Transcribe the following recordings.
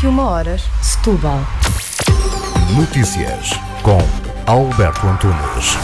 21h, Setúbal. Notícias com Alberto Antunes.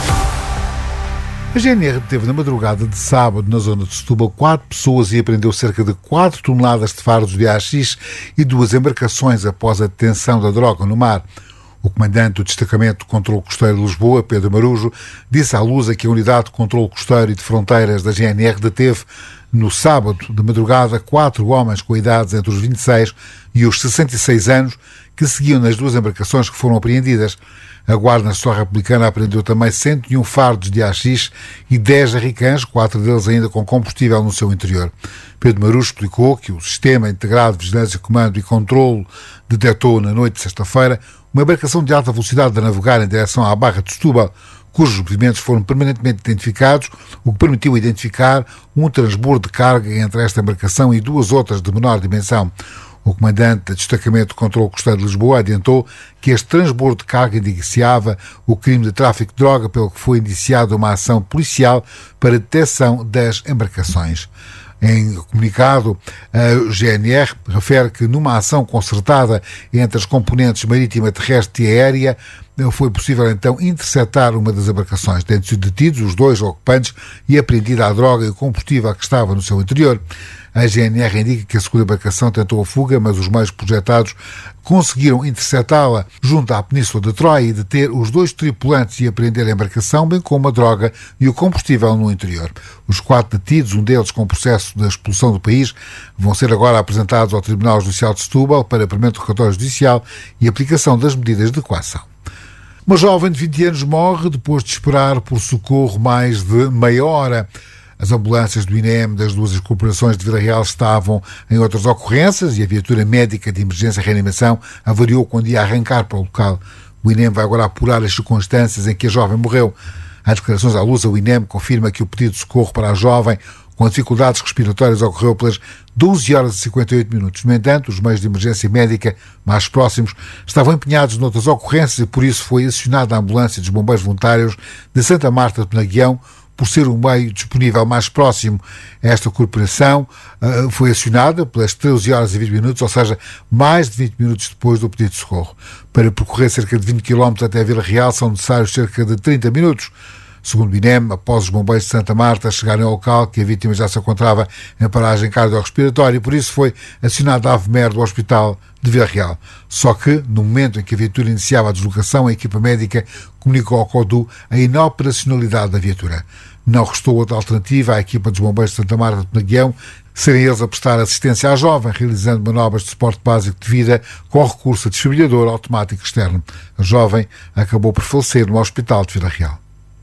A GNR deteve na madrugada de sábado, na zona de Setúbal, 4 pessoas e apreendeu cerca de 4 toneladas de fardos de haxixe e 2 embarcações após a detenção da droga no mar. O comandante do Destacamento de Controlo Costeiro de Lisboa, Pedro Marujo, disse à Lusa que a Unidade de Controlo Costeiro e de Fronteiras da GNR deteve, no sábado de madrugada, 4 homens com idades entre os 26 e os 66 anos que seguiam nas 2 embarcações que foram apreendidas. A Guarda Nacional Republicana apreendeu também 101 fardos de haxixe e 10 jerrycans, 4 deles ainda com combustível no seu interior. Pedro Marujo explicou que o Sistema Integrado de Vigilância, Comando e Controlo detectou na noite de sexta-feira uma embarcação de alta velocidade a navegar em direção à Barra de Setúbal, cujos movimentos foram permanentemente identificados, o que permitiu identificar um transbordo de carga entre esta embarcação e 2 outras de menor dimensão. O comandante do Destacamento de Controlo Costeiro de Lisboa adiantou que este transbordo de carga indiciava o crime de tráfico de droga, pelo que foi iniciada uma ação policial para detecção das embarcações. Em comunicado, a GNR refere que numa ação concertada entre as componentes marítima, terrestre e aérea, foi possível então interceptar uma das embarcações, tendo sido detidos os 2 ocupantes e apreendida a droga e o combustível que estava no seu interior. A GNR indica que a segunda embarcação tentou a fuga, mas os meios projetados conseguiram interceptá-la junto à Península de Troia e deter os 2 tripulantes e apreender a embarcação, bem como a droga e o combustível no interior. Os 4 detidos, um deles com processo de expulsão do país, vão ser agora apresentados ao Tribunal Judicial de Setúbal para pagamento do relatório judicial e aplicação das medidas de coação. Uma jovem de 20 anos morre depois de esperar por socorro mais de meia hora. As ambulâncias do INEM das 2 corporações de Vila Real estavam em outras ocorrências e a viatura médica de emergência e reanimação avariou quando ia arrancar para o local. O INEM vai agora apurar as circunstâncias em que a jovem morreu. Às declarações à Lusa, o INEM confirma que o pedido de socorro para a jovem com dificuldades respiratórias ocorreu pelas 12 horas e 58 minutos. No entanto, os meios de emergência médica mais próximos estavam empenhados noutras ocorrências e por isso foi acionada a ambulância dos bombeiros voluntários de Santa Marta de Penaguião, por ser o meio disponível mais próximo. Esta corporação foi acionada pelas 13 horas e 20 minutos, ou seja, mais de 20 minutos depois do pedido de socorro. Para percorrer cerca de 20 km até Vila Real são necessários cerca de 30 minutos. Segundo o INEM, após os bombeiros de Santa Marta chegarem ao local, que a vítima já se encontrava em paragem cardiorrespiratória e por isso foi acionada a AVMER do Hospital de Vila Real. Só que, no momento em que a viatura iniciava a deslocação, a equipa médica comunicou ao CODU a inoperacionalidade da viatura. Não restou outra alternativa à equipa dos bombeiros de Santa Marta de Penaguião, serem eles a prestar assistência à jovem, realizando manobras de suporte básico de vida com recurso a desfibrilhador automático externo. A jovem acabou por falecer no Hospital de Vila Real.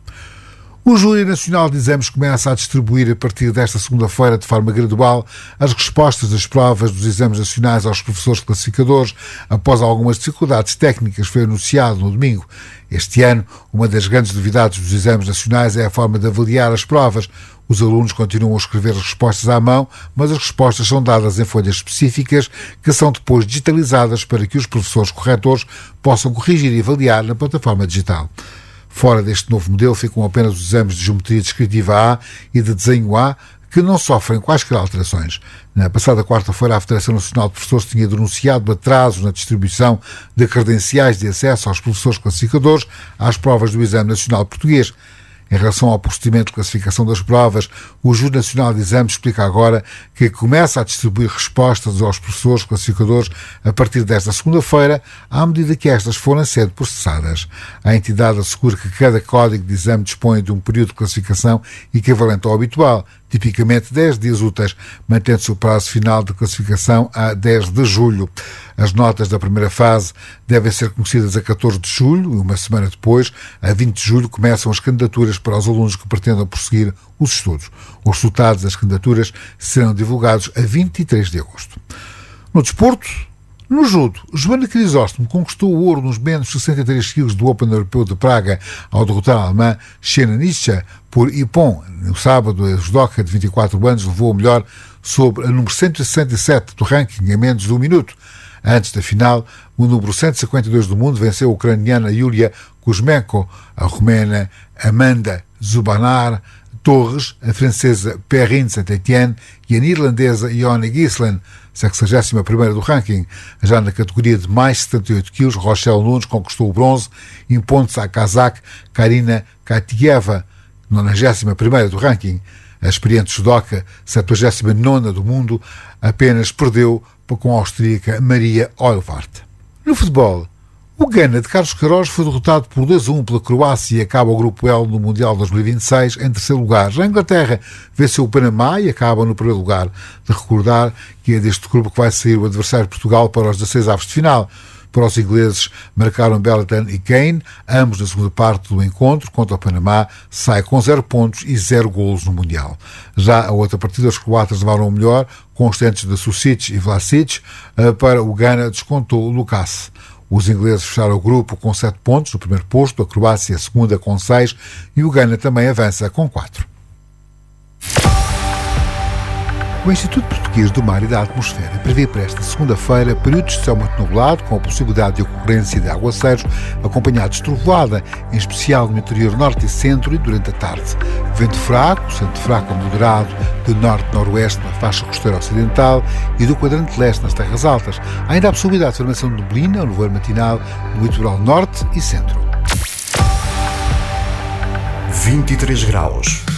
O Júri Nacional de Exames começa a distribuir a partir desta segunda-feira, de forma gradual, as respostas das provas dos exames nacionais aos professores classificadores, após algumas dificuldades técnicas, foi anunciado no domingo. Este ano, uma das grandes novidades dos exames nacionais é a forma de avaliar as provas. Os alunos continuam a escrever as respostas à mão, mas as respostas são dadas em folhas específicas que são depois digitalizadas para que os professores corretores possam corrigir e avaliar na plataforma digital. Fora deste novo modelo ficam apenas os exames de geometria descritiva A e de desenho A, que não sofrem quaisquer alterações. Na passada quarta-feira, a Federação Nacional de Professores tinha denunciado atrasos na distribuição de credenciais de acesso aos professores classificadores às provas do Exame Nacional Português. Em relação ao procedimento de classificação das provas, o Júri Nacional de Exames explica agora que começa a distribuir respostas aos professores classificadores a partir desta segunda-feira, à medida que estas forem sendo processadas. A entidade assegura que cada código de exame dispõe de um período de classificação equivalente ao habitual, tipicamente 10 dias úteis, mantendo-se o prazo final de classificação a 10 de julho. As notas da primeira fase devem ser conhecidas a 14 de julho e uma semana depois, a 20 de julho, começam as candidaturas para os alunos que pretendam prosseguir os estudos. Os resultados das candidaturas serão divulgados a 23 de agosto. No desporto, no judo, Joana Crisóstomo conquistou o ouro nos menos 63 kg do Open Europeu de Praga ao derrotar a alemã Xena Nischa por Ippon. No sábado, a judoca de 24 anos levou o melhor sobre a número 167 do ranking em menos de um minuto. Antes da final, o número 152 do mundo venceu a ucraniana Yulia Kuzmenko, a romena Amanda Zubanar Torres, a francesa Perrine Saint-Étienne e a neerlandesa Ione Gislen 61ª do ranking. Já na categoria de mais 78 kg, Rochelle Nunes conquistou o bronze, impondo-se à cazaque Karina Katieva, 91ª do ranking. A experiente judoca, 79ª do mundo, apenas perdeu com a austríaca Maria Oilvart. No futebol, o Ghana de Carlos Queiroz foi derrotado por 2-1 pela Croácia e acaba o Grupo L no Mundial 2026 em terceiro lugar. Já a Inglaterra venceu o Panamá e acaba no primeiro lugar. De recordar que é deste grupo que vai sair o adversário de Portugal para os 16 avos de final. Para os ingleses, marcaram Belletin e Kane, ambos na segunda parte do encontro, contra o Panamá, sai com 0 pontos e 0 golos no Mundial. Já a outra partida, os croatas levaram o melhor, com os tantos de Susic e Vlasic. Para o Ghana, descontou o Lucas. Os ingleses fecharam o grupo com 7 pontos no primeiro posto, a Croácia a segunda com 6 e o Ghana também avança com 4. O Instituto Português do Mar e da Atmosfera prevê para esta segunda-feira períodos de céu muito nublado, com a possibilidade de ocorrência de aguaceiros, acompanhados de trovoada, em especial no interior norte e centro e durante a tarde. Vento fraco, centro fraco a moderado, de norte-noroeste na faixa costeira ocidental e do quadrante leste nas terras altas. Há ainda a possibilidade de formação de neblina, ou nevoeiro matinal, no litoral norte e centro. 23 graus.